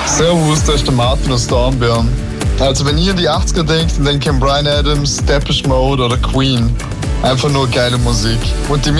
Servus, da ist der Martin aus Dornbirn. Also wenn ihr an die 80er denkt, dann denkt ihr an Bryan Adams, Depeche Mode oder Queen. Einfach nur geile Musik. Und die